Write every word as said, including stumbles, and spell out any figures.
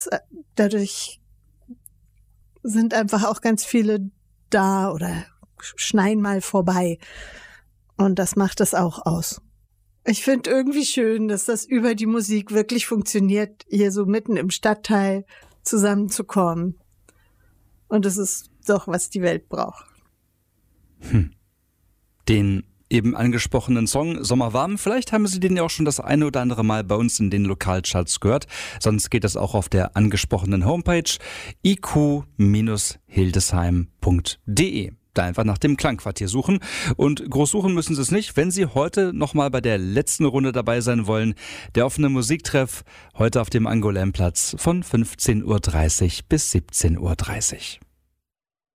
Dadurch sind einfach auch ganz viele da oder schneien mal vorbei. Und das macht es auch aus. Ich finde irgendwie schön, dass das über die Musik wirklich funktioniert, hier so mitten im Stadtteil zusammenzukommen. Und das ist doch, was die Welt braucht. Hm. Den eben angesprochenen Song Sommerwarm, vielleicht haben Sie den ja auch schon das eine oder andere Mal bei uns in den Lokalcharts gehört. Sonst geht das auch auf der angesprochenen Homepage i q Bindestrich hildesheim punkt de. Da einfach nach dem Klangquartier suchen. Und groß suchen müssen Sie es nicht, wenn Sie heute nochmal bei der letzten Runde dabei sein wollen. Der offene Musiktreff heute auf dem Angoulême-Platz von fünfzehn Uhr dreißig bis siebzehn Uhr dreißig.